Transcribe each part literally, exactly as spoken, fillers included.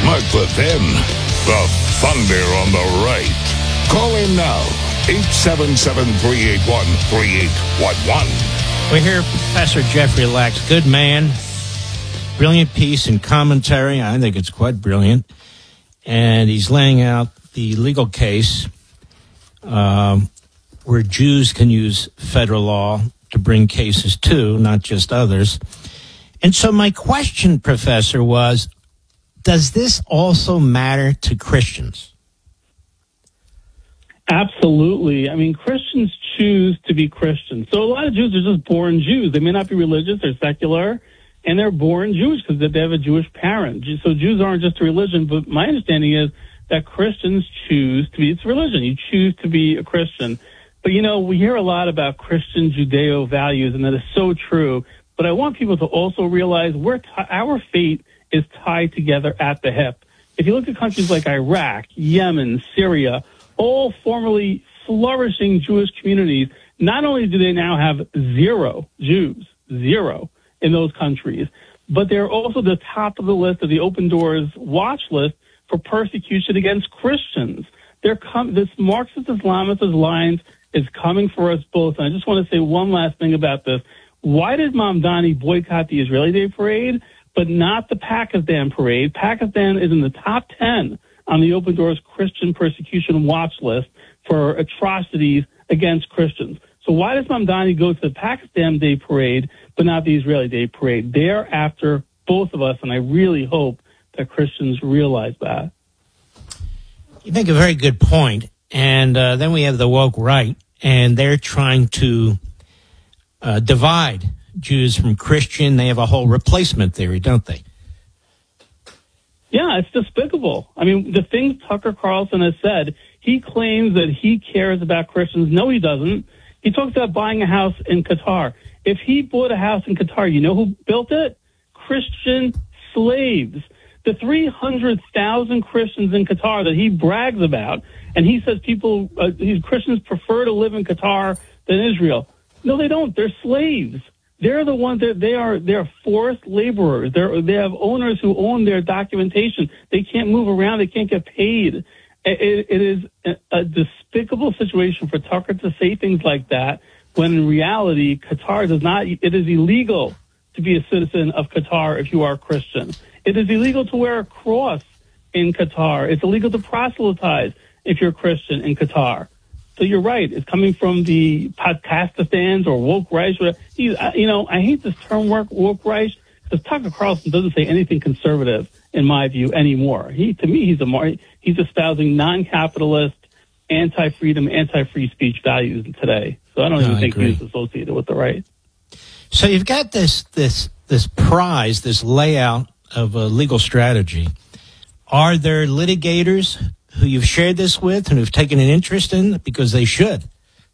Mark Levin, the Thunder on the right. Call him now, eight seven seven, three eight one, three eight one one. We hear Professor Jeffrey Lachs, good man, brilliant piece and commentary. I think it's quite brilliant. And he's laying out the legal case um, where Jews can use federal law to bring cases to, not just others. And so my question, Professor, was, does this also matter to Christians? Absolutely. I mean, Christians choose to be Christians. So a lot of Jews are just born Jews. They may not be religious, they're secular, and they're born Jewish because they have a Jewish parent. So Jews aren't just a religion, but my understanding is that Christians choose to be, it's religion. You choose to be a Christian. But, you know, we hear a lot about Christian Judeo values, and that is so true. But I want people to also realize we're t- our fate is tied together at the hip. If you look at countries like Iraq, Yemen, Syria, all formerly flourishing Jewish communities, not only do they now have zero Jews, zero in those countries, but they're also the top of the list of the Open Doors watch list for persecution against Christians. They're com- this Marxist Islamist alliance is coming for us both. And I just want to say one last thing about this. Why did Mamdani boycott the Israeli Day Parade, but not the Pakistan Parade? Pakistan is in the top ten on the Open Doors Christian persecution watch list for atrocities against Christians. So why does Mamdani go to the Pakistan Day Parade, but not the Israeli Day Parade? They're after both of us, and I really hope that Christians realize that. You make a very good point. And uh, then we have the woke right, and they're trying to uh, divide Jews from Christian. They have a whole replacement theory, don't they? Yeah, it's despicable. I mean, the things Tucker Carlson has said, he claims that he cares about Christians. No, he doesn't. He talks about buying a house in Qatar. If he bought a house in Qatar, you know who built it? Christian slaves. The three hundred thousand Christians in Qatar that he brags about, and he says people, uh, these Christians prefer to live in Qatar than Israel. No, they don't. They're slaves. They're the ones that they are. They're forced laborers. They're, they have owners who own their documentation. They can't move around. They can't get paid. It, it is a, a despicable situation for Tucker to say things like that when in reality, Qatar does not. It is illegal to be a citizen of Qatar if you are a Christian. It is illegal to wear a cross in Qatar. It's illegal to proselytize if you're a Christian in Qatar. So you're right. It's coming from the Podcastistans or woke Reich. He's, you know, I hate this term woke Reich because Tucker Carlson doesn't say anything conservative, in my view, anymore. He, to me, he's a more, he's espousing non-capitalist, anti-freedom, anti-free speech values today. So I don't no, even I think agree. He's associated with the right. So you've got this this this prize, this layout of a legal strategy. Are there litigators who you've shared this with and who've taken an interest in it? Because they should.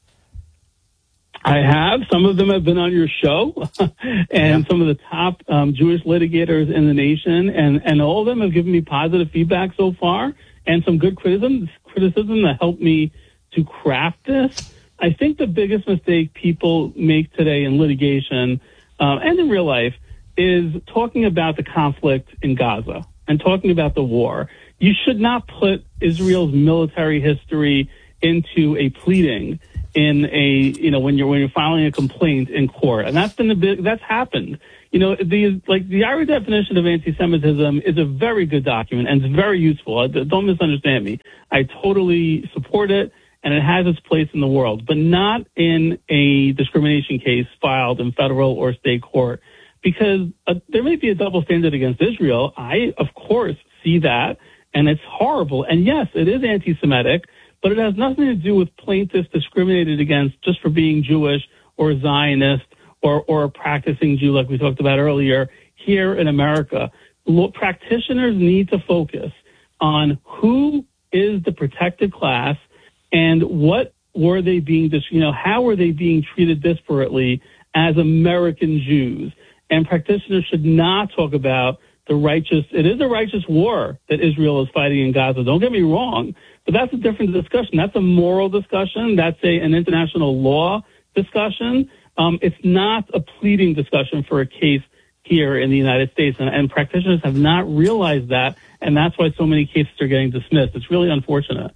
I have. Some of them have been on your show, and yeah. some of the top um, Jewish litigators in the nation, and, and all of them have given me positive feedback so far, and some good criticism, criticism that helped me to craft this. I think the biggest mistake people make today in litigation um, and in real life is talking about the conflict in Gaza and talking about the war. You should not put Israel's military history into a pleading in a, you know, when you're, when you're filing a complaint in court. And that's been the big, that's happened. You know, the, like the Irish definition of anti-Semitism is a very good document and it's very useful. Don't misunderstand me. I totally support it and it has its place in the world, but not in a discrimination case filed in federal or state court. Because uh, there may be a double standard against Israel. I, of course, see that, and it's horrible. And yes, it is anti-Semitic, but it has nothing to do with plaintiffs discriminated against just for being Jewish or Zionist or, or a practicing Jew like we talked about earlier here in America. Law practitioners need to focus on who is the protected class and what were they being, you know, how were they being treated disparately as American Jews? And practitioners should not talk about the righteous, it is a righteous war that Israel is fighting in Gaza. Don't get me wrong, but that's a different discussion. That's a moral discussion. That's a, an international law discussion. Um, it's not a pleading discussion for a case here in the United States, and, and practitioners have not realized that, and that's why so many cases are getting dismissed. It's really unfortunate.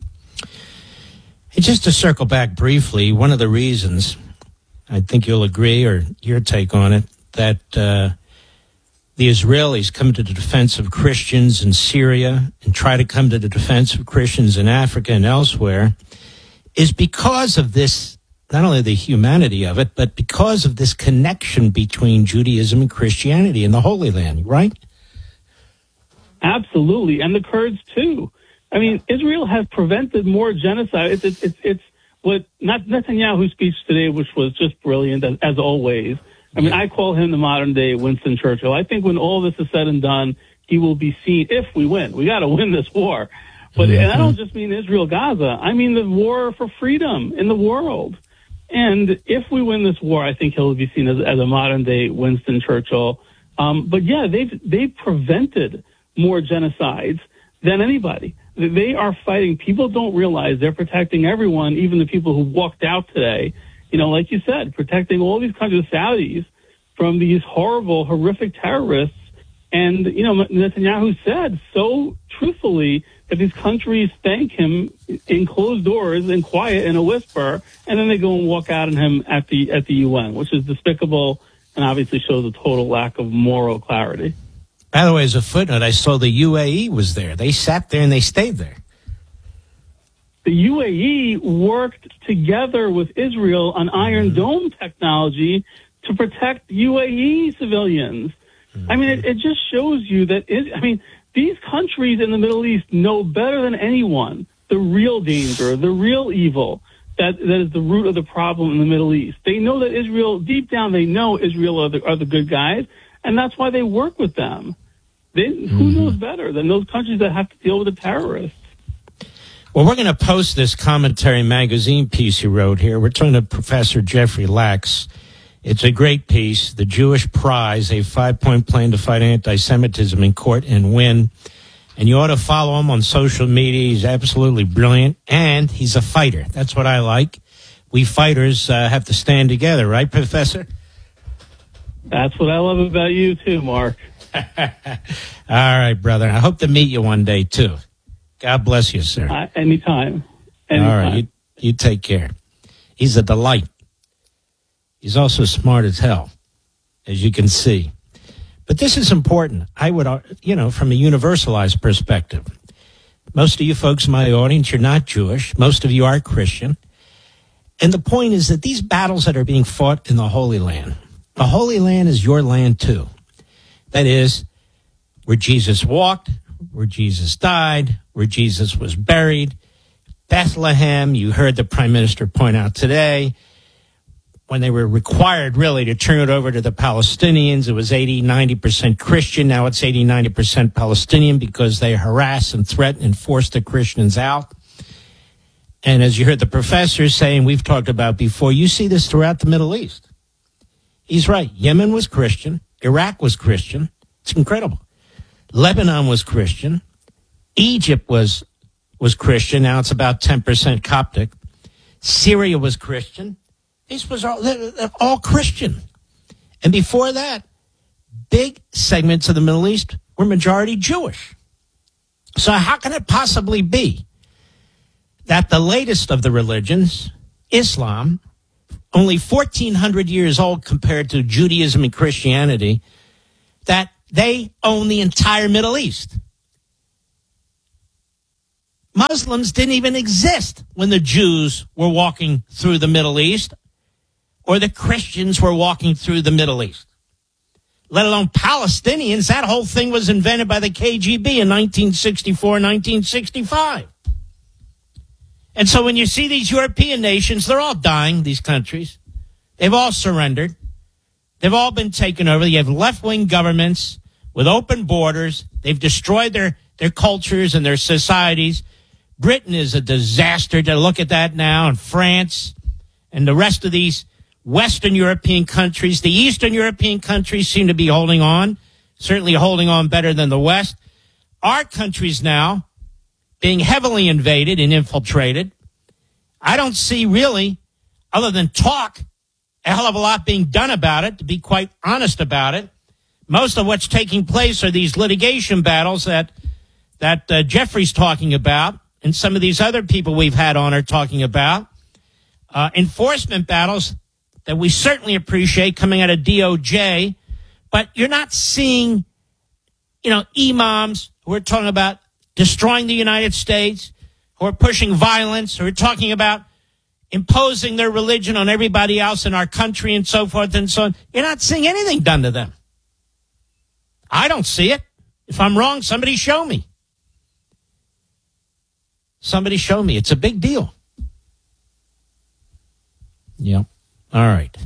And just to circle back briefly, one of the reasons, I think you'll agree, or your take on it, that uh, the Israelis come to the defense of Christians in Syria and try to come to the defense of Christians in Africa and elsewhere is because of this, not only the humanity of it, but because of this connection between Judaism and Christianity in the Holy Land, right? Absolutely, and the Kurds too. I mean, Israel has prevented more genocide. It's it's it's, it's what not Netanyahu's speech today, which was just brilliant as, as always. I mean, I call him the modern day Winston Churchill. I think when all this is said and done, he will be seen, if we win. We got to win this war. But mm-hmm. and I don't just mean Israel, Gaza. I mean the war for freedom in the world. And if we win this war, I think he'll be seen as, as a modern day Winston Churchill. Um, but yeah, they've they've prevented more genocides than anybody. They are fighting. People don't realize they're protecting everyone, even the people who walked out today. You know, like you said, protecting all these countries, Saudis, from these horrible, horrific terrorists. And, you know, Netanyahu said so truthfully that these countries thank him in closed doors and quiet in a whisper, and then they go and walk out on him at the at the U N, which is despicable and obviously shows a total lack of moral clarity. By the way, as a footnote, I saw the U A E was there. They sat there and they stayed there. The U A E worked together with Israel on Iron mm-hmm. Dome technology to protect U A E civilians. Mm-hmm. I mean, it, it just shows you that, it, I mean, these countries in the Middle East know better than anyone the real danger, the real evil that, that is the root of the problem in the Middle East. They know that Israel, deep down, they know Israel are the, are the good guys, and that's why they work with them. They, mm-hmm. Who knows better than those countries that have to deal with the terrorists? Well, we're going to post this Commentary magazine piece you wrote here. We're talking to Professor Jeffrey Lachs. It's a great piece, The Jewish Prize, a five-point plan to fight anti-Semitism in court and win. And you ought to follow him on social media. He's absolutely brilliant, and he's a fighter. That's what I like. We fighters uh, have to stand together, right, Professor? That's what I love about you, too, Mark. All right, brother. I hope to meet you one day, too. God bless you, sir. Uh, anytime. anytime. All right, you, you take care. He's a delight. He's also smart as hell, as you can see. But this is important. I would, you know, from a universalized perspective. Most of you folks in my audience, you're not Jewish. Most of you are Christian. And the point is that these battles that are being fought in the Holy Land, the Holy Land is your land too. That is, where Jesus walked, where Jesus died, where Jesus was buried. Bethlehem, you heard the Prime Minister point out today, when they were required really to turn it over to the Palestinians, it was eighty, ninety percent Christian. Now it's eighty, ninety percent Palestinian because they harass and threaten and force the Christians out. And as you heard the professor saying, we've talked about before, you see this throughout the Middle East. He's right. Yemen was Christian. Iraq was Christian. It's incredible. Lebanon was Christian. Egypt was was Christian. Now it's about ten percent Coptic. Syria was Christian. This was all, they're all Christian. And before that, big segments of the Middle East were majority Jewish. So how can it possibly be that the latest of the religions, Islam, only fourteen hundred years old compared to Judaism and Christianity, that they own the entire Middle East? Muslims didn't even exist when the Jews were walking through the Middle East, or the Christians were walking through the Middle East, let alone Palestinians. That whole thing was invented by the K G B in nineteen sixty-four, nineteen sixty-five. And so when you see these European nations, they're all dying, these countries. They've all surrendered. They've all been taken over. You have left-wing governments with open borders. They've destroyed their, their cultures and their societies. Britain is a disaster to look at that now, and France and the rest of these Western European countries. The Eastern European countries seem to be holding on, certainly holding on better than the West. Our countries now being heavily invaded and infiltrated. I don't see really, other than talk, a hell of a lot being done about it, to be quite honest about it. most of what's taking place are these litigation battles that that uh, Jeffrey's talking about, and some of these other people we've had on are talking about. Uh, enforcement battles that we certainly appreciate coming out of D O J, but you're not seeing, you know, imams who are talking about destroying the United States, who are pushing violence, who are talking about imposing their religion on everybody else in our country and so forth and so on. You're not seeing anything done to them. I don't see it. If I'm wrong, somebody show me. Somebody show me. It's a big deal. Yep. All right.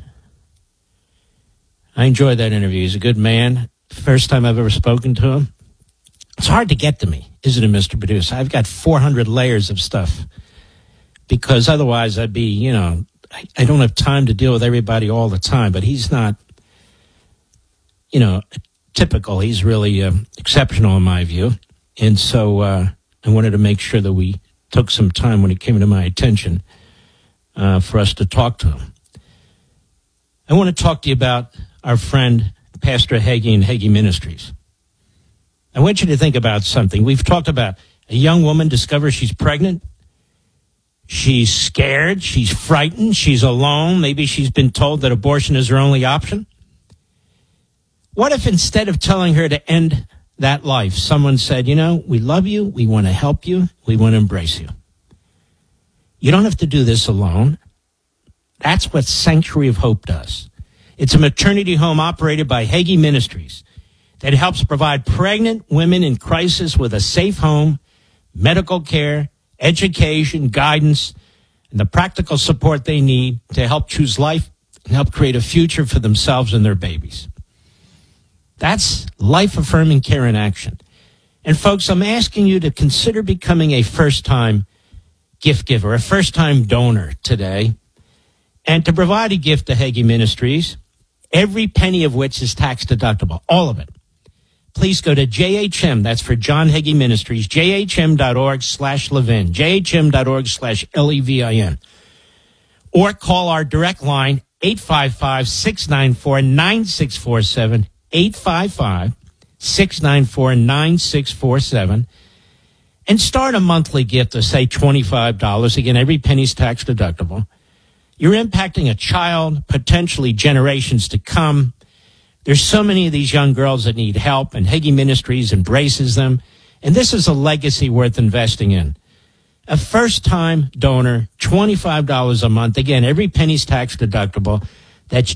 I enjoyed that interview. He's a good man. First time I've ever spoken to him. It's hard to get to me, isn't it, Mister Producer? I've got four hundred layers of stuff because otherwise I'd be, you know, I, I don't have time to deal with everybody all the time, but he's not, you know, typical. He's really uh, exceptional in my view. And so uh, I wanted to make sure that we took some time when it came to my attention uh, for us to talk to him. I want to talk to you about our friend, Pastor Hagee and Hagee Ministries. I want you to think about something. We've talked about a young woman discovers she's pregnant. She's scared. She's frightened. She's alone. Maybe she's been told that abortion is her only option. What if instead of telling her to end that life, someone said, you know, we love you. We want to help you. We want to embrace you. You don't have to do this alone. That's what Sanctuary of Hope does. It's a maternity home operated by Hagee Ministries that helps provide pregnant women in crisis with a safe home, medical care, education, guidance, and the practical support they need to help choose life and help create a future for themselves and their babies. That's life-affirming care in action. And folks, I'm asking you to consider becoming a first-time gift giver, a first-time donor today, and to provide a gift to Hagee Ministries, every penny of which is tax deductible, all of it. Please go to J H M, that's for John Hagee Ministries, jhm.org slash Levin, jhm.org slash L E V I N. Or call our direct line, eight five five, six nine four, nine six four seven, eight five five, six nine four, nine six four seven, and start a monthly gift of, say, twenty-five dollars. Again, every penny's tax deductible. You're impacting a child, potentially generations to come. There's so many of these young girls that need help, and Hagee Ministries embraces them. And this is a legacy worth investing in. A first-time donor, twenty-five dollars a month. Again, every penny's tax deductible. That's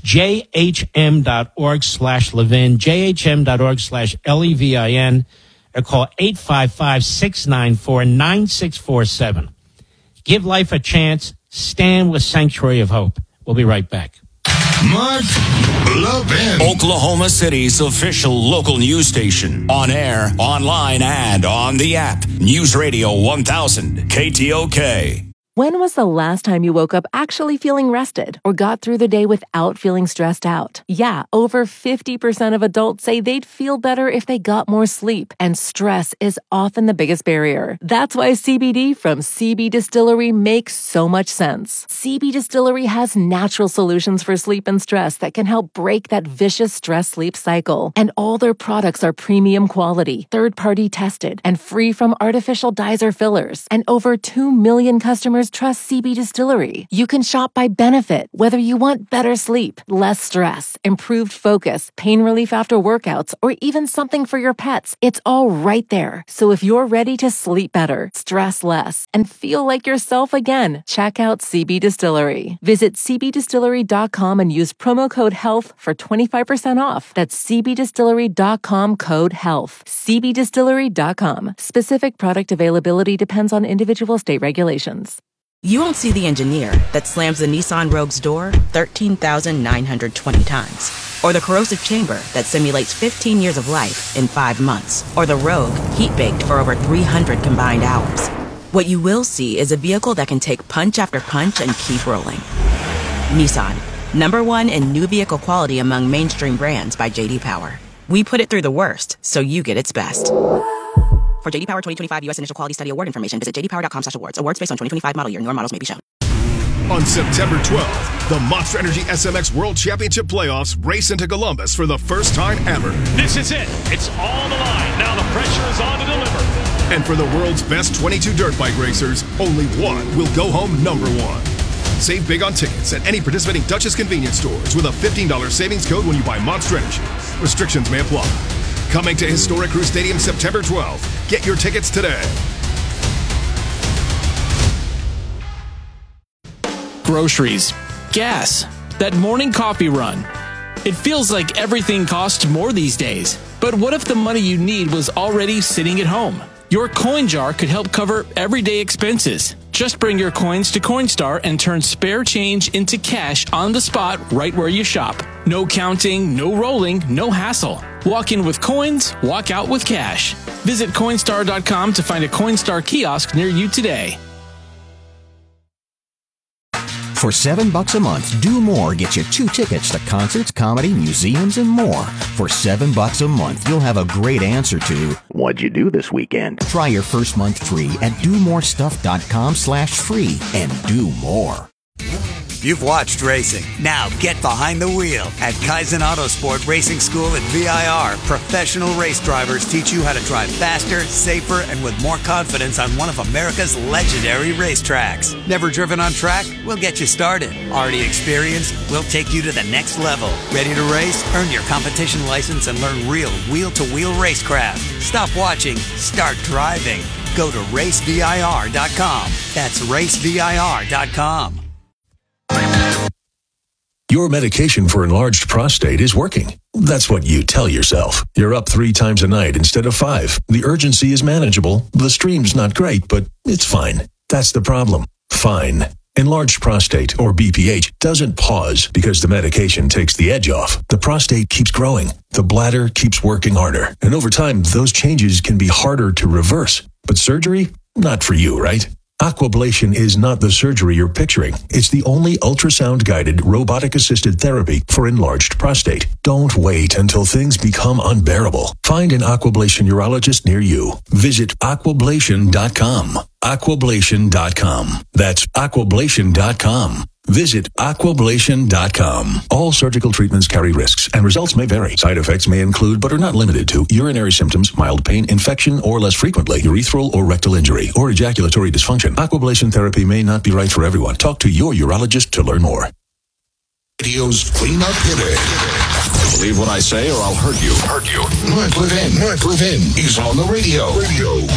jhm.org slash Levin, jhm.org slash L E V I N, or call eight five five, six nine four, nine six four seven. Give life a chance. Stand with Sanctuary of Hope. We'll be right back. Mark Levin. Oklahoma City's official local news station. On air, online, and on the app. News Radio one thousand, K T O K. When was the last time you woke up actually feeling rested or got through the day without feeling stressed out? Yeah, over fifty percent of adults say they'd feel better if they got more sleep, and stress is often the biggest barrier. That's why C B D from C B Distillery makes so much sense. C B Distillery has natural solutions for sleep and stress that can help break that vicious stress-sleep cycle. And all their products are premium quality, third-party tested, and free from artificial dyes or fillers. And over two million customers trust C B Distillery. You can shop by benefit, whether you want better sleep, less stress, improved focus, pain relief after workouts, or even something for your pets. It's all right there. So if you're ready to sleep better, stress less, and feel like yourself again, check out C B Distillery. Visit c b distillery dot com and use promo code HEALTH for twenty-five percent off. That's c b distillery dot com code HEALTH. c b distillery dot com. Specific product availability depends on individual state regulations. You won't see the engineer that slams the Nissan Rogue's door thirteen thousand nine hundred twenty times. Or the corrosive chamber that simulates fifteen years of life in five months. Or the Rogue heat-baked for over three hundred combined hours. What you will see is a vehicle that can take punch after punch and keep rolling. Nissan, number one in new vehicle quality among mainstream brands by J D Power. We put it through the worst, so you get its best. For J D Power twenty twenty-five U S Initial Quality Study Award information, visit j d power dot com slash awards. Awards based on twenty twenty-five model year. Newer models may be shown. On September twelfth, The Monster Energy S M X World Championship Playoffs race into Columbus for the first time ever. This is it. It's all on the line. Now the pressure is on to deliver. And for the world's best twenty-two dirt bike racers, only one will go home number one. Save big on tickets at any participating Duchess convenience stores with a fifteen dollars savings code when you buy Monster Energy. Restrictions may apply. Coming to Historic Crew Stadium September twelfth. Get your tickets today. Groceries, gas, that morning coffee run. It feels like everything costs more these days. But what if the money you need was already sitting at home? Your coin jar could help cover everyday expenses. Just bring your coins to Coinstar and turn spare change into cash on the spot right where you shop. No counting, no rolling, no hassle. Walk in with coins, walk out with cash. Visit Coinstar dot com to find a Coinstar kiosk near you today. For seven bucks a month, Do More gets you two tickets to concerts, comedy, museums, and more. For seven bucks a month, you'll have a great answer to, what'd you do this weekend? Try your first month free at do more stuff dot com slash free and do more. You've watched racing. Now get behind the wheel. At Kaizen Autosport Racing School at V I R, professional race drivers teach you how to drive faster, safer, and with more confidence on one of America's legendary racetracks. Never driven on track? We'll get you started. Already experienced? We'll take you to the next level. Ready to race? Earn your competition license and learn real wheel-to-wheel racecraft. Stop watching. Start driving. Go to race V I R dot com. That's race V I R dot com. Your medication for enlarged prostate is working. That's what you tell yourself. You're up three times a night instead of five. The urgency is manageable. The stream's not great, but it's fine. That's the problem. Fine. Enlarged prostate, or B P H, doesn't pause because the medication takes the edge off. The prostate keeps growing. The bladder keeps working harder. And over time, those changes can be harder to reverse. But surgery? Not for you, right? Aquablation is not the surgery you're picturing. It's the only ultrasound-guided, robotic-assisted therapy for enlarged prostate. Don't wait until things become unbearable. Find an Aquablation urologist near you. Visit aquablation dot com. aquablation dot com. That's aquablation dot com. Visit aquablation dot com. All surgical treatments carry risks, and results may vary. Side effects may include, but are not limited to, urinary symptoms, mild pain, infection, or less frequently, urethral or rectal injury, or ejaculatory dysfunction. Aquablation therapy may not be right for everyone. Talk to your urologist to learn more. Radio's Cleanup Hitter. Believe what I say or I'll hurt you. Hurt you. Mark Levin. Mark Levin. He's on the radio. Radio.